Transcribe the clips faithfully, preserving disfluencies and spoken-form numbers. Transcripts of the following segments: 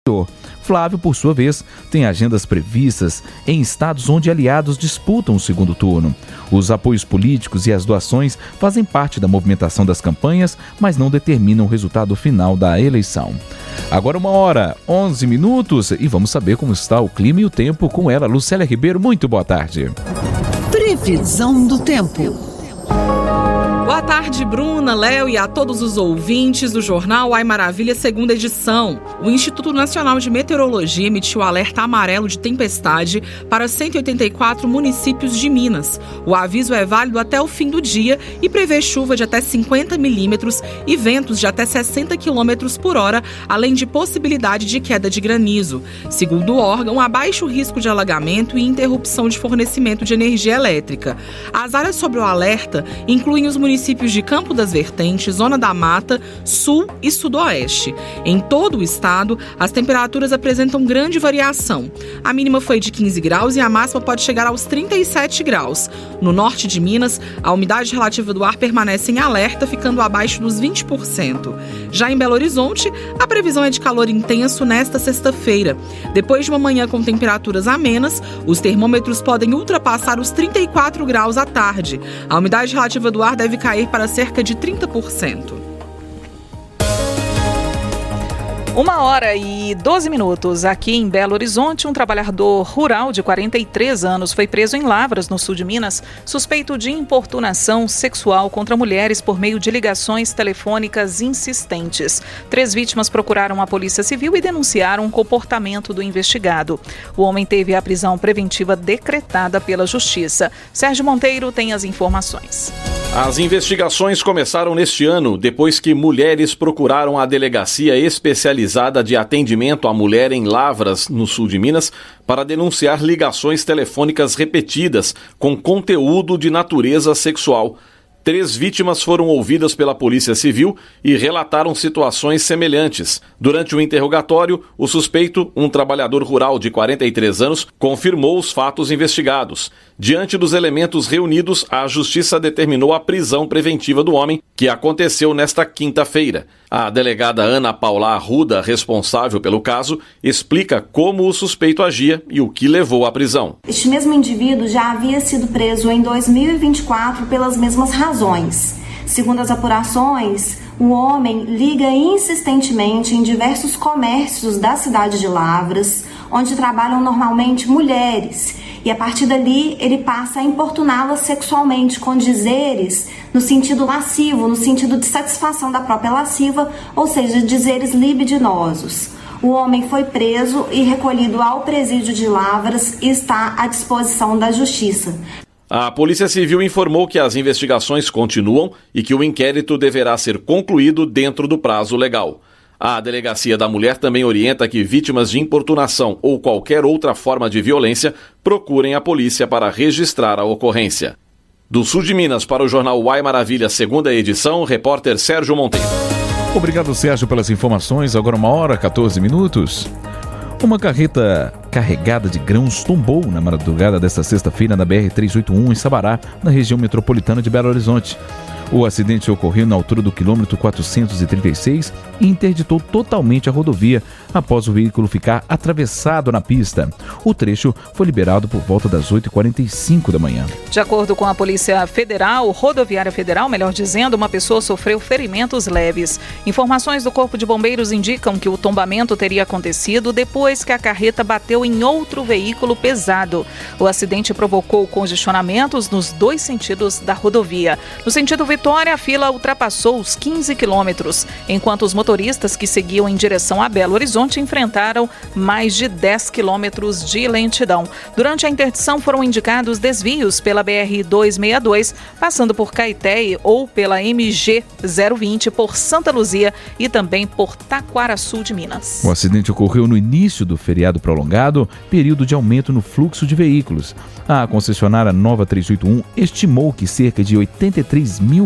Flávio, por sua vez, tem agendas previstas em estados onde aliados disputam o segundo turno. Os apoios políticos e as doações fazem parte da movimentação das campanhas, mas não determinam o resultado final da eleição. Agora uma hora, onze minutos, e vamos saber como está o clima e o tempo com ela, Lucélia Ribeiro. Muito boa tarde. Previsão do tempo. Boa tarde, Bruna, Léo e a todos os ouvintes do Jornal Ai Maravilha, segunda edição. O Instituto Nacional de Meteorologia emitiu alerta amarelo de tempestade para cento e oitenta e quatro municípios de Minas. O aviso é válido até o fim do dia e prevê chuva de até cinquenta milímetros e ventos de até sessenta quilômetros por hora, além de possibilidade de queda de granizo. Segundo o órgão, há baixo risco de alagamento e interrupção de fornecimento de energia elétrica. As áreas sobre o alerta incluem os municípios municípios de Campo das Vertentes, Zona da Mata, Sul e Sudoeste. Em todo o estado, as temperaturas apresentam grande variação. A mínima foi de quinze graus e a máxima pode chegar aos trinta e sete graus. No norte de Minas, a umidade relativa do ar permanece em alerta, ficando abaixo dos vinte por cento. Já em Belo Horizonte, a previsão é de calor intenso nesta sexta-feira. Depois de uma manhã com temperaturas amenas, os termômetros podem ultrapassar os trinta e quatro graus à tarde. A umidade relativa do ar deve cair para cerca de trinta por cento. Uma hora e doze minutos. Aqui em Belo Horizonte, um trabalhador rural de quarenta e três anos foi preso em Lavras, no sul de Minas, suspeito de importunação sexual contra mulheres por meio de ligações telefônicas insistentes. Três vítimas procuraram a Polícia Civil e denunciaram o comportamento do investigado. O homem teve a prisão preventiva decretada pela Justiça. Sérgio Monteiro tem as informações. As investigações começaram neste ano, depois que mulheres procuraram a Delegacia Especializada de Atendimento à Mulher em Lavras, no sul de Minas, para denunciar ligações telefônicas repetidas com conteúdo de natureza sexual. Três vítimas foram ouvidas pela Polícia Civil e relataram situações semelhantes. Durante o interrogatório, o suspeito, um trabalhador rural de quarenta e três anos, confirmou os fatos investigados. Diante dos elementos reunidos, a Justiça determinou a prisão preventiva do homem, que aconteceu nesta quinta-feira. A delegada Ana Paula Arruda, responsável pelo caso, explica como o suspeito agia e o que levou à prisão. Este mesmo indivíduo já havia sido preso em dois mil e vinte e quatro pelas mesmas razões. Segundo as apurações, o homem liga insistentemente em diversos comércios da cidade de Lavras, onde trabalham normalmente mulheres, e a partir dali ele passa a importuná-las sexualmente com dizeres no sentido lascivo, no sentido de satisfação da própria lasciva, ou seja, dizeres libidinosos. O homem foi preso e recolhido ao presídio de Lavras e está à disposição da Justiça. A Polícia Civil informou que as investigações continuam e que o inquérito deverá ser concluído dentro do prazo legal. A Delegacia da Mulher também orienta que vítimas de importunação ou qualquer outra forma de violência procurem a polícia para registrar a ocorrência. Do sul de Minas para o Jornal Ai Maravilha, segunda edição, repórter Sérgio Monteiro. Obrigado, Sérgio, pelas informações. Agora uma hora, catorze minutos. Uma carreta carregada de grãos tombou na madrugada desta sexta-feira na B R trezentos e oitenta e um em Sabará, na região metropolitana de Belo Horizonte. O acidente ocorreu na altura do quilômetro quatrocentos e trinta e seis e interditou totalmente a rodovia após o veículo ficar atravessado na pista. O trecho foi liberado por volta das oito e quarenta e cinco da manhã. De acordo com a Polícia Federal, Rodoviária Federal, melhor dizendo, uma pessoa sofreu ferimentos leves. Informações do Corpo de Bombeiros indicam que o tombamento teria acontecido depois que a carreta bateu em outro veículo pesado. O acidente provocou congestionamentos nos dois sentidos da rodovia. No sentido Vitória, a fila ultrapassou os quinze quilômetros, enquanto os motoristas que seguiam em direção a Belo Horizonte enfrentaram mais de dez quilômetros de lentidão. Durante a interdição foram indicados desvios pela B R duzentos e sessenta e dois, passando por Caeté ou pela M G zero vinte por Santa Luzia e também por Taquaraçu de Minas. O acidente ocorreu no início do feriado prolongado, período de aumento no fluxo de veículos. A concessionária Nova trezentos e oitenta e um estimou que cerca de oitenta e três mil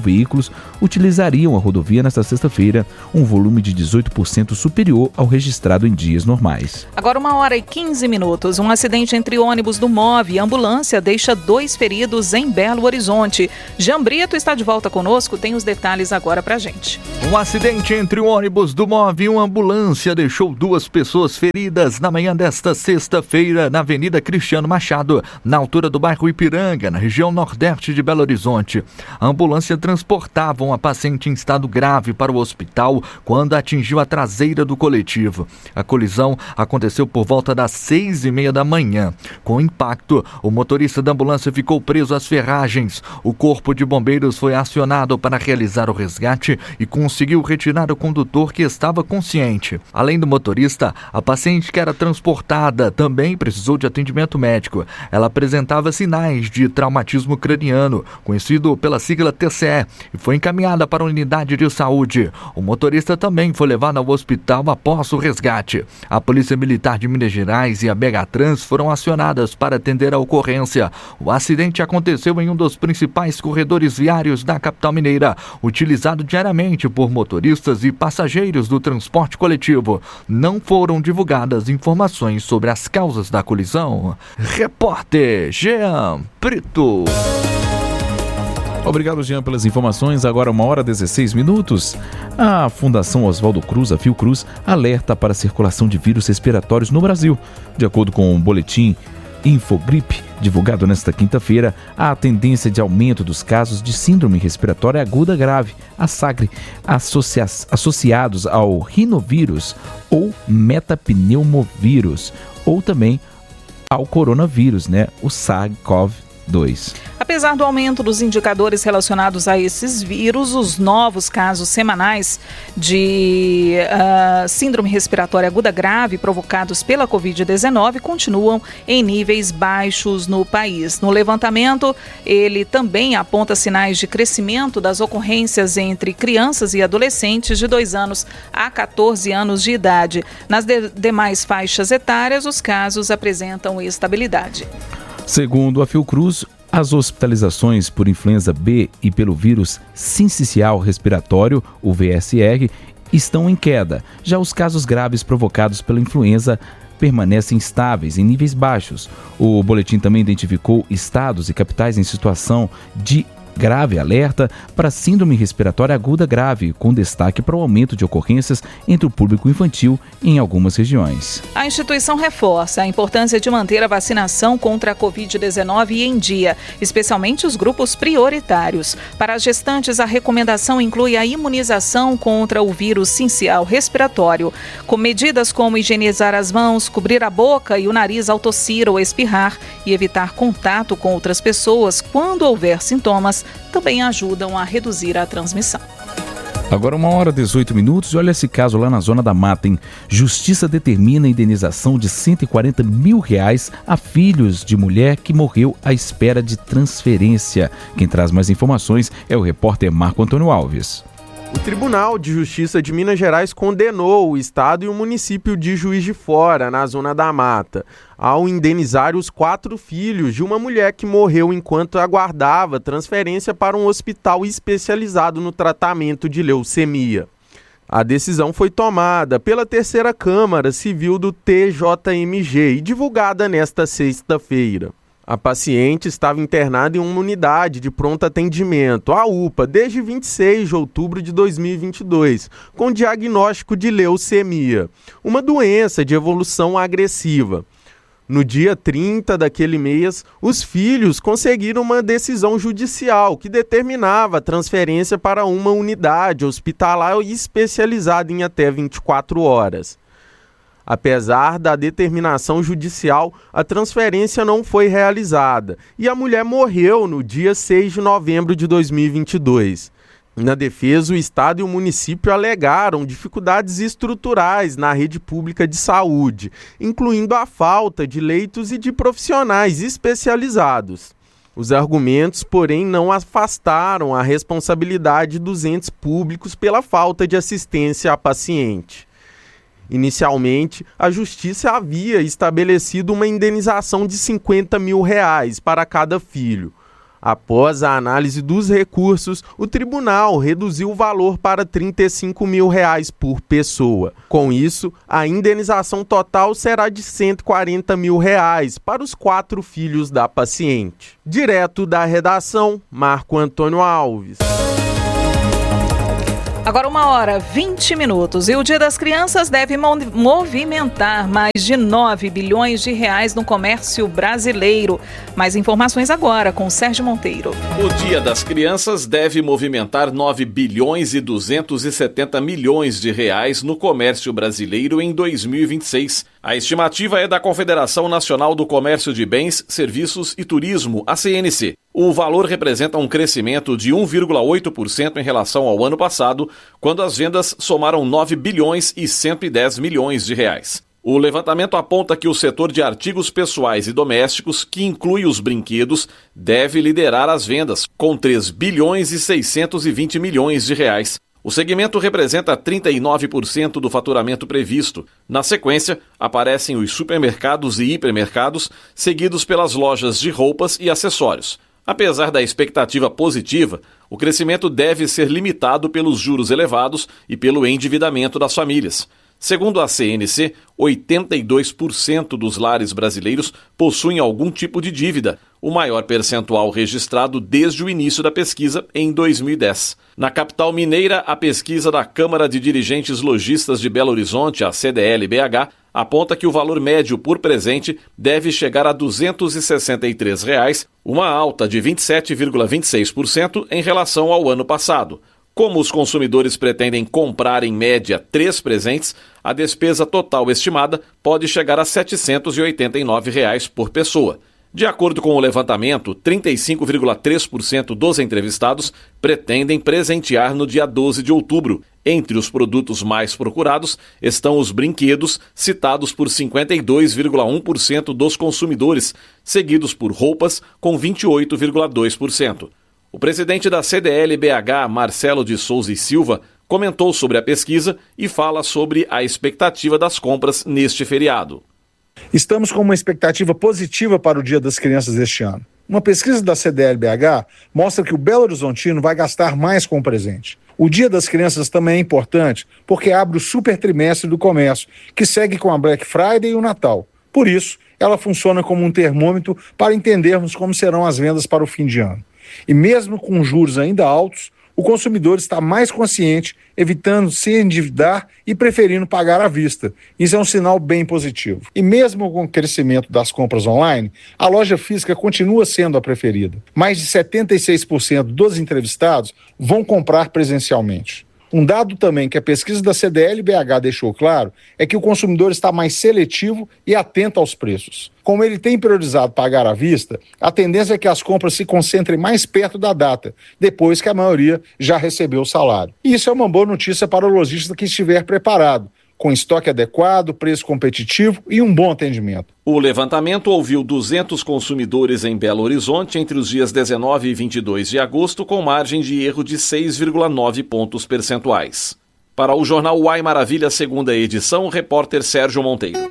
veículos utilizariam a rodovia nesta sexta-feira, um volume de dezoito por cento superior ao registrado em dias normais. Agora uma hora e quinze minutos. Um acidente entre ônibus do MOVE e ambulância deixa dois feridos em Belo Horizonte. Jean Brito está de volta conosco, tem os detalhes agora pra gente. Um acidente entre o ônibus do MOVE e uma ambulância deixou duas pessoas feridas na manhã desta sexta-feira na Avenida Cristiano Machado, na altura do bairro Ipiranga, na região nordeste de Belo Horizonte. A ambulância transportava uma paciente em estado grave para o hospital quando atingiu a traseira do coletivo. A colisão aconteceu por volta das seis e meia da manhã. Com o impacto, o motorista da ambulância ficou preso às ferragens. O corpo de bombeiros foi acionado para realizar o resgate e conseguiu retirar o condutor que estava consciente. Além do motorista, a paciente que era transportada também precisou de atendimento médico. Ela apresentava sinais de traumatismo craniano, conhecido pela sigla T C E, e foi encaminhada para a unidade de saúde. O motorista também foi levado ao hospital após o resgate. A Polícia Militar de Minas Gerais e a Begatrans foram acionadas para atender a ocorrência. O acidente aconteceu em um dos principais corredores viários da capital mineira, utilizado diariamente por motoristas e passageiros do transporte coletivo. Não foram divulgadas informações sobre as causas da colisão. Repórter Jean Brito. Obrigado, Jean, pelas informações. Agora uma hora e dezesseis minutos. A Fundação Oswaldo Cruz, a Fiocruz, alerta para a circulação de vírus respiratórios no Brasil. De acordo com o boletim Infogripe, divulgado nesta quinta-feira, há a tendência de aumento dos casos de síndrome respiratória aguda grave, a SAGRE, associa- associados ao rinovírus ou metapneumovírus, ou também ao coronavírus, né, o SARS-CoV dois. Apesar do aumento dos indicadores relacionados a esses vírus, os novos casos semanais de uh, síndrome respiratória aguda grave provocados pela covid dezenove continuam em níveis baixos no país. No levantamento, ele também aponta sinais de crescimento das ocorrências entre crianças e adolescentes de dois anos a catorze anos de idade. Nas de- demais faixas etárias, os casos apresentam estabilidade. Segundo a Fiocruz, as hospitalizações por influenza B e pelo vírus sincicial respiratório, o V S R, estão em queda. Já os casos graves provocados pela influenza permanecem estáveis em níveis baixos. O boletim também identificou estados e capitais em situação de grave alerta para síndrome respiratória aguda grave, com destaque para o aumento de ocorrências entre o público infantil em algumas regiões. A instituição reforça a importância de manter a vacinação contra a covid dezenove em dia, especialmente os grupos prioritários. Para as gestantes, a recomendação inclui a imunização contra o vírus sincicial respiratório, com medidas como higienizar as mãos, cobrir a boca e o nariz ao tossir ou espirrar e evitar contato com outras pessoas quando houver sintomas, também ajudam a reduzir a transmissão. Agora uma hora e dezoito minutos e olha esse caso lá na Zona da Mata, hein? Justiça determina a indenização de cento e quarenta mil reais a filhos de mulher que morreu à espera de transferência. Quem traz mais informações é o repórter Marco Antônio Alves. O Tribunal de Justiça de Minas Gerais condenou o Estado e o município de Juiz de Fora, na Zona da Mata, ao indenizar os quatro filhos de uma mulher que morreu enquanto aguardava transferência para um hospital especializado no tratamento de leucemia. A decisão foi tomada pela Terceira Câmara Civil do T J M G e divulgada nesta sexta-feira. A paciente estava internada em uma unidade de pronto atendimento, a U P A, desde vinte e seis de outubro de dois mil e vinte e dois, com diagnóstico de leucemia, uma doença de evolução agressiva. No dia trinta daquele mês, os filhos conseguiram uma decisão judicial que determinava a transferência para uma unidade hospitalar especializada em até vinte e quatro horas. Apesar da determinação judicial, a transferência não foi realizada e a mulher morreu no dia seis de novembro de dois mil e vinte e dois. Na defesa, o Estado e o município alegaram dificuldades estruturais na rede pública de saúde, incluindo a falta de leitos e de profissionais especializados. Os argumentos, porém, não afastaram a responsabilidade dos entes públicos pela falta de assistência à paciente. Inicialmente, a Justiça havia estabelecido uma indenização de cinquenta mil reais para cada filho. Após a análise dos recursos, o tribunal reduziu o valor para trinta e cinco mil reais por pessoa. Com isso, a indenização total será de cento e quarenta mil reais para os quatro filhos da paciente. Direto da redação, Marco Antônio Alves. Agora uma hora, vinte minutos, e o Dia das Crianças deve movimentar mais de nove bilhões de reais no comércio brasileiro. Mais informações agora com Sérgio Monteiro. O Dia das Crianças deve movimentar nove bilhões e duzentos e setenta milhões de reais no comércio brasileiro em dois mil e vinte e seis. A estimativa é da Confederação Nacional do Comércio de Bens, Serviços e Turismo, a C N C. O valor representa um crescimento de um vírgula oito por cento em relação ao ano passado, quando as vendas somaram nove bilhões e cento e dez milhões de reais. O levantamento aponta que o setor de artigos pessoais e domésticos, que inclui os brinquedos, deve liderar as vendas, com três bilhões e seiscentos e vinte milhões de reais. O segmento representa trinta e nove por cento do faturamento previsto. Na sequência, aparecem os supermercados e hipermercados, seguidos pelas lojas de roupas e acessórios. Apesar da expectativa positiva, o crescimento deve ser limitado pelos juros elevados e pelo endividamento das famílias. Segundo a C N C, oitenta e dois por cento dos lares brasileiros possuem algum tipo de dívida, o maior percentual registrado desde o início da pesquisa em dois mil e dez. Na capital mineira, a pesquisa da Câmara de Dirigentes Lojistas de Belo Horizonte, a C D L B H, aponta que o valor médio por presente deve chegar a duzentos e sessenta e três reais, uma alta de vinte e sete vírgula vinte e seis por cento em relação ao ano passado. Como os consumidores pretendem comprar em média três presentes, a despesa total estimada pode chegar a setecentos e oitenta e nove reais por pessoa. De acordo com o levantamento, trinta e cinco vírgula três por cento dos entrevistados pretendem presentear no dia doze de outubro. Entre os produtos mais procurados estão os brinquedos, citados por cinquenta e dois vírgula um por cento dos consumidores, seguidos por roupas, com vinte e oito vírgula dois por cento. O presidente da C D L B H, Marcelo de Souza e Silva, comentou sobre a pesquisa e fala sobre a expectativa das compras neste feriado. Estamos com uma expectativa positiva para o Dia das Crianças este ano. Uma pesquisa da C D L B H mostra que o Belo Horizontino vai gastar mais com o presente. O Dia das Crianças também é importante porque abre o super trimestre do comércio, que segue com a Black Friday e o Natal. Por isso, ela funciona como um termômetro para entendermos como serão as vendas para o fim de ano. E mesmo com juros ainda altos, o consumidor está mais consciente, evitando se endividar e preferindo pagar à vista. Isso é um sinal bem positivo. E mesmo com o crescimento das compras online, a loja física continua sendo a preferida. Mais de setenta e seis por cento dos entrevistados vão comprar presencialmente. Um dado também que a pesquisa da C D L B H deixou claro é que o consumidor está mais seletivo e atento aos preços. Como ele tem priorizado pagar à vista, a tendência é que as compras se concentrem mais perto da data, depois que a maioria já recebeu o salário. E isso é uma boa notícia para o lojista que estiver preparado, com estoque adequado, preço competitivo e um bom atendimento. O levantamento ouviu duzentos consumidores em Belo Horizonte entre os dias dezenove e vinte e dois de agosto, com margem de erro de seis vírgula nove pontos percentuais. Para o jornal Uai Maravilha, segunda edição, o repórter Sérgio Monteiro.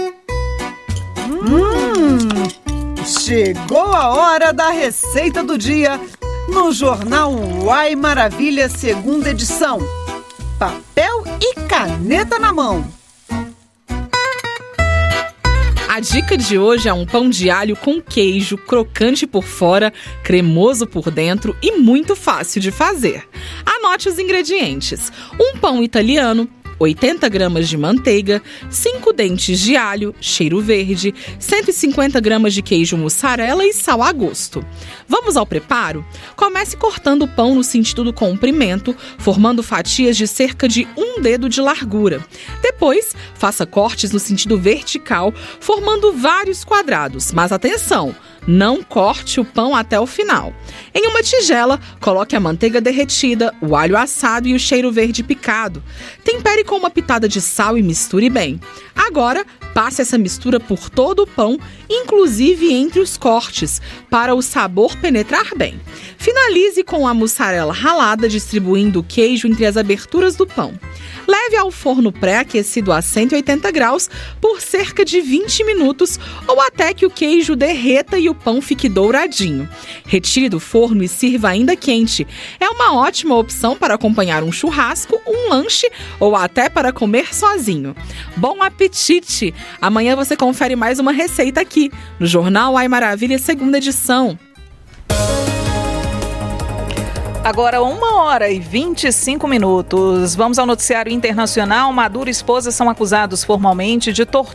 Hum, chegou a hora da receita do dia no jornal Uai Maravilha, segunda edição. Papel e caneta na mão. A dica de hoje é um pão de alho com queijo, crocante por fora, cremoso por dentro e muito fácil de fazer. Anote os ingredientes: um pão italiano, oitenta gramas de manteiga, cinco dentes de alho, cheiro verde, cento e cinquenta gramas de queijo mussarela e sal a gosto. Vamos ao preparo? Comece cortando o pão no sentido do comprimento, formando fatias de cerca de um dedo de largura. Depois, faça cortes no sentido vertical, formando vários quadrados. Mas atenção! Não corte o pão até o final. Em uma tigela, coloque a manteiga derretida, o alho assado e o cheiro verde picado. Tempere com uma pitada de sal e misture bem. Agora, passe essa mistura por todo o pão, inclusive entre os cortes, para o sabor penetrar bem. Finalize com a mussarela ralada, distribuindo o queijo entre as aberturas do pão. Leve ao forno pré-aquecido a cento e oitenta graus por cerca de vinte minutos ou até que o queijo derreta e o pão fique douradinho. Retire do forno e sirva ainda quente. É uma ótima opção para acompanhar um churrasco, um lanche ou até para comer sozinho. Bom apetite! Amanhã você confere mais uma receita aqui no Jornal Ai Maravilha, segunda edição. Agora, uma hora e vinte e cinco minutos. Vamos ao noticiário internacional. Maduro e esposa são acusados formalmente de tortura